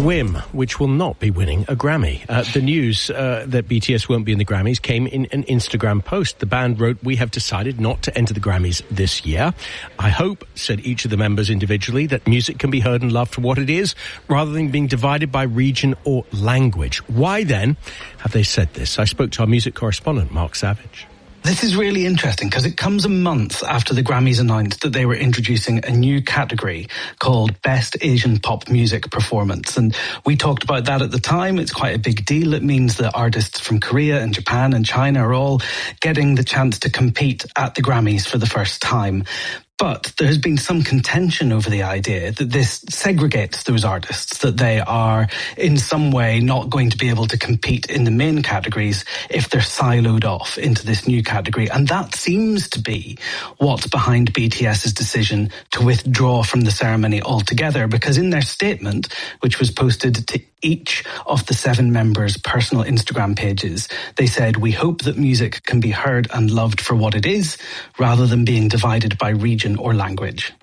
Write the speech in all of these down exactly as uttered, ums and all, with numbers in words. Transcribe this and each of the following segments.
Swim, which will not be winning a Grammy. Uh, the news uh, that B T S won't be in the Grammys came in an Instagram post. The band wrote, "We have decided not to enter the Grammys this year. I hope," said each of the members individually, "that music can be heard and loved for what it is, rather than being divided by region or language." Why then have they said this? I spoke to our music correspondent, Mark Savage. This is really interesting because it comes a month after the Grammys announced that they were introducing a new category called Best Asian Pop Music Performance. And we talked about that at the time. It's quite a big deal. It means that artists from Korea and Japan and China are all getting the chance to compete at the Grammys for the first time. But there has been some contention over the idea that this segregates those artists, that they are in some way not going to be able to compete in the main categories if they're siloed off into this new category. And that seems to be what's behind BTS's decision to withdraw from the ceremony altogether, because in their statement, which was posted to each of the seven members' personal Instagram pages, they said, "We hope that music can be heard and loved for what it is, rather than being divided by region or language."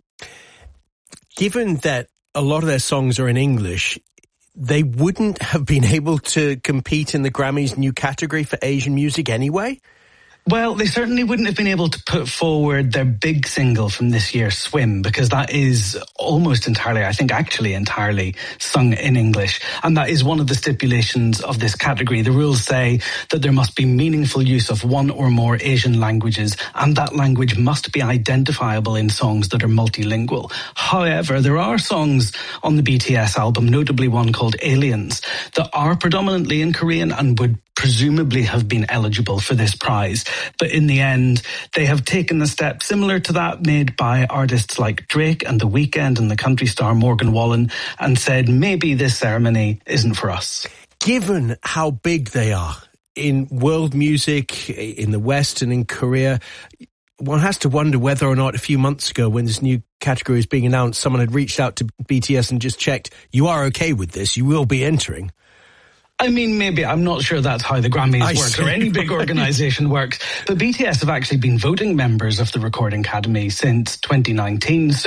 Given that a lot of their songs are in English, they wouldn't have been able to compete in the Grammys' new category for Asian music anyway? Well, they certainly wouldn't have been able to put forward their big single from this year, Swim, because that is almost entirely, I think actually entirely, sung in English. And that is one of the stipulations of this category. The rules say that there must be meaningful use of one or more Asian languages, and that language must be identifiable in songs that are multilingual. However, there are songs on the B T S album, notably one called Aliens, that are predominantly in Korean and would presumably have been eligible for this prize. But in the end, they have taken a step similar to that made by artists like Drake and The Weeknd and the country star Morgan Wallen, and said, maybe this ceremony isn't for us. Given how big they are in world music, in the West and in Korea, one has to wonder whether or not a few months ago, when this new category was being announced, someone had reached out to B T S and just checked, "You are okay with this, you will be entering." I mean, maybe, I'm not sure that's how the Grammys I work see. or any big organisation works. But B T S have actually been voting members of the Recording Academy since twenty nineteen. So